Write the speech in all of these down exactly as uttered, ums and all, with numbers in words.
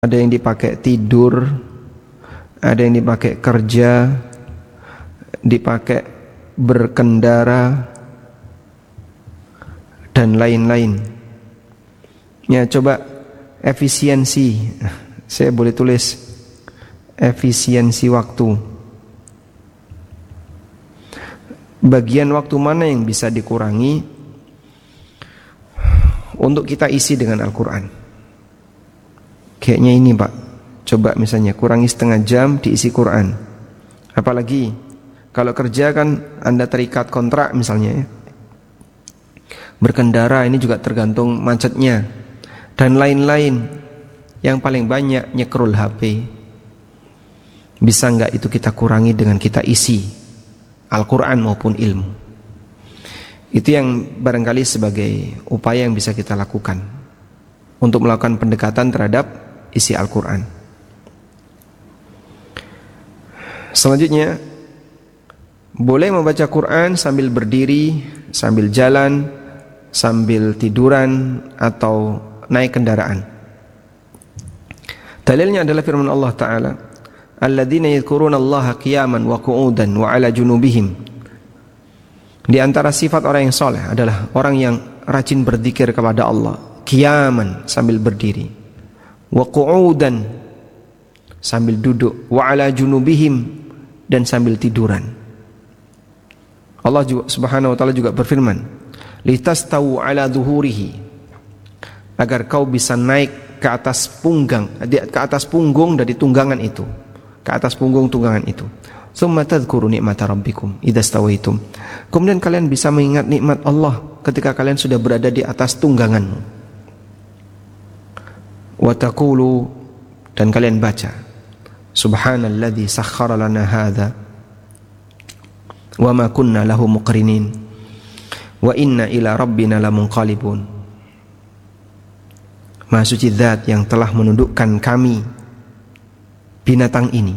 Ada yang dipakai tidur, ada yang dipakai kerja, dipakai berkendara, dan lain-lain. Ya, coba efisiensi. Saya boleh tulis efisiensi waktu. Bagian waktu mana yang bisa dikurangi untuk kita isi dengan Al-Quran? Kayaknya ini Pak, coba misalnya kurangi setengah jam diisi Quran. Apalagi kalau kerja kan Anda terikat kontrak misalnya ya. Berkendara ini juga tergantung macetnya, dan lain-lain. Yang paling banyak nyekrol H P. Bisa enggak itu kita kurangi dengan kita isi Al-Quran maupun ilmu? Itu yang barangkali sebagai upaya yang bisa kita lakukan untuk melakukan pendekatan terhadap isi Al-Quran. Selanjutnya, boleh membaca Quran sambil berdiri, sambil jalan, sambil tiduran, atau naik kendaraan. Dalilnya adalah firman Allah Ta'ala, alladzina yadhkuruna Allaha qiyaman wa qu'udan wa ala junubihim. Di antara sifat orang yang soleh adalah orang yang rajin berzikir kepada Allah, qiyaman sambil berdiri, wa qu'udan sambil duduk, wa ala junubihim dan sambil tiduran. Allah juga, Subhanahu wa ta'ala juga berfirman, litastawu ala zuhurihi, agar kau bisa naik ke atas punggang, ke atas punggung dari tunggangan itu, ke atas punggung tunggangan itu. Tsumma tadhkuru ni'mata rabbikum idza stawaitum. Kemudian kalian bisa mengingat nikmat Allah ketika kalian sudah berada di atas tungganganmu. Wa taqulu, dan kalian baca, subhanalladzi sakhkhara lana hadza wa ma kunna lahu muqrinin wa inna ila rabbina lamunqalibun. Maha suci zat yang telah menundukkan kami binatang ini.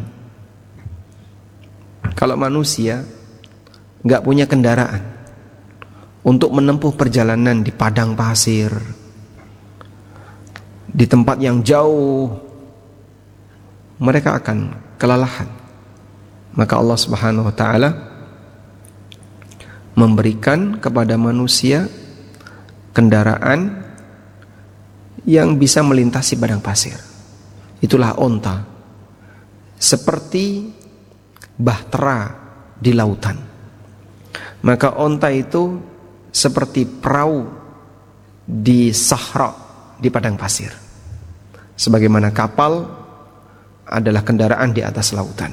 Kalau manusia enggak punya kendaraan untuk menempuh perjalanan di padang pasir, di tempat yang jauh, mereka akan kelelahan. Maka Allah Subhanahu wa ta'ala memberikan kepada manusia kendaraan yang bisa melintasi padang pasir. Itulah onta, seperti bahtera di lautan. Maka onta itu seperti perahu di sahra, di padang pasir. Sebagaimana kapal adalah kendaraan di atas lautan.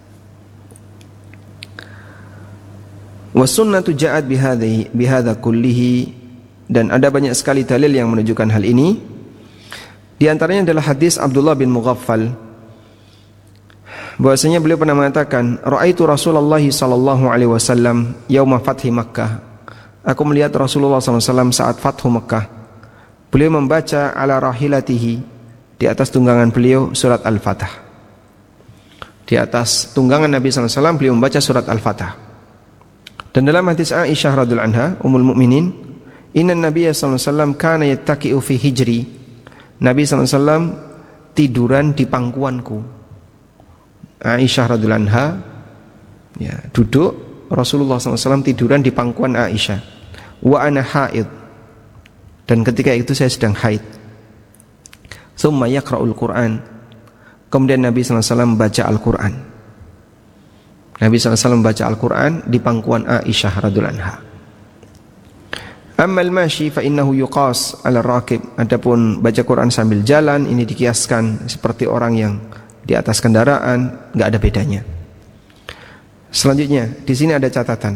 Wa sunnatu ja'at bihadhi bihadza kullihi, dan ada banyak sekali dalil yang menunjukkan hal ini. Di antaranya adalah hadis Abdullah bin Mughaffal, bahwasanya beliau pernah mengatakan, ra'aitu Rasulullah sallallahu alaihi wasallam yauma fathi Makkah. Aku melihat Rasulullah sallallahu alaihi wasallam saat Fathu Makkah. Beliau membaca ala rahilatihi, di atas tunggangan beliau, surat Al-Fatah. Di atas tunggangan Nabi sallallahu alaihi wasallam beliau membaca surat Al-Fatah. Dan dalam hadis Aisyah radhiyallahu anha, ummul mukminin, inna Nabiy sallallahu alaihi wasallam kana yattaqi'u fi hijri. Nabi sallallahu alaihi wasallam tiduran di pangkuanku. Aisyah radhiyallahu anha ya, duduk, Rasulullah sallallahu alaihi wasallam tiduran di pangkuan Aisyah. Wa ana haid, dan ketika itu saya sedang haid. Tsumma yaqra'ul Qur'an, kemudian Nabi sallallahu alaihi wasallam baca Al-Qur'an. Nabi sallallahu alaihi wasallam baca Al-Qur'an di pangkuan Aisyah radhiyallahu anha. Ammal mashi fa innahu yuqas 'ala ar-raqib. Adapun baca Quran sambil jalan, ini dikiaskan seperti orang yang di atas kendaraan, enggak ada bedanya. Selanjutnya, di sini ada catatan.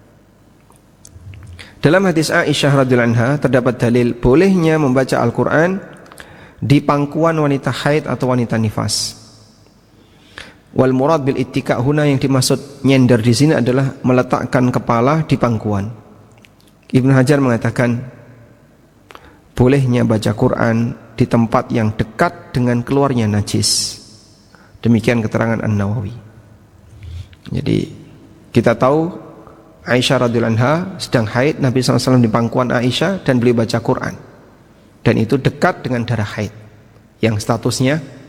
Dalam hadis Aisyah radhiyallahu anha terdapat dalil bolehnya membaca Al-Qur'an di pangkuan wanita haid atau wanita nifas. Wal murad bil ittika' huna, yang dimaksud nyender di sini adalah meletakkan kepala di pangkuan. Ibnu Hajar mengatakan bolehnya baca Quran di tempat yang dekat dengan keluarnya najis. Demikian keterangan An-Nawawi. Jadi kita tahu Aisyah radhiyallahu anha sedang haid, Nabi sallallahu alaihi wasallam di pangkuan Aisyah dan beliau baca Quran. Dan itu dekat dengan darah haid. yang statusnya